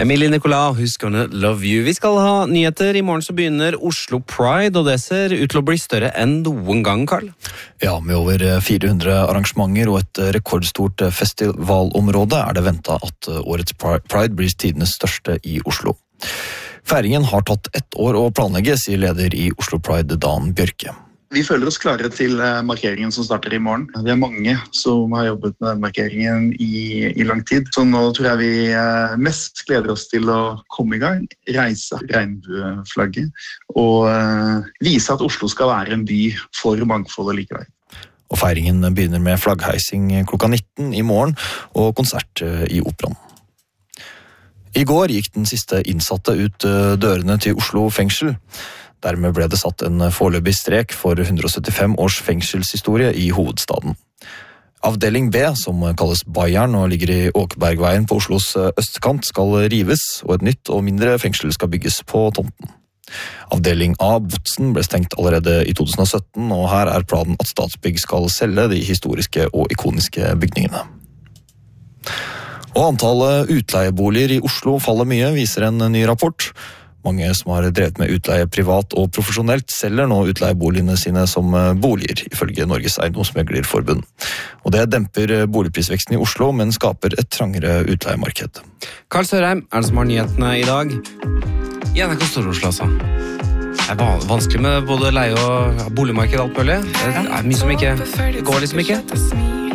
Emilie Nicolas, Who's Gonna Love You. Vi skal ha nyheter. I morgen så begynner Oslo Pride, og det ser ut til å bli større enn noen gang, Karl. Ja, med over 400 arrangementer og et rekordstort festivalområde er det ventet at årets Pride blir tidenes største i Oslo. Feiringen har tatt 1 år å planlegge, sier leder i Oslo Pride, Dan Bjørke. Vi føler oss klare til markeringen som starter i morgen. Det er mange som har jobbet med markeringen i lang tid. Så nå tror jeg vi mest gleder oss til å komme i gang, reise regnbueflagget og vise at Oslo skal være en by for mangfold og likeverd. Og feiringen begynner med flaggheising klokka 19 i morgen og konsert i Operaen. I går gikk den siste innsatte ut dørene til Oslo fengsel. Dermed ble det satt en foreløpig strek for 175 års fengselshistorie i hovedstaden. Avdeling B, som kalles Bayern og ligger i Åkebergveien på Oslos østkant, skal rives, og et nytt og mindre fengsel skal bygges på tomten. Avdeling A, Botsen, ble stengt allerede i 2017, og her er planen at Statsbygg skal selge de historiske og ikoniske bygningene. Og antallet utleieboliger i Oslo faller mye, viser en ny rapport. Mange som har drevet med utleie privat og profesjonelt selger nå utleieboligene sine som boliger, ifølge Norges Eiendomsmeglerforbund. Og det demper boligprisveksten i Oslo, men skaper et trangere utleiemarked. Karl Sørheim er det som har nyhetene i dag. Ja, det er ikke Stor-Oslo, altså. Det er vanskelig med både leie og boligmarked og alt mulig. Det er mye som ikke går liksom ikke.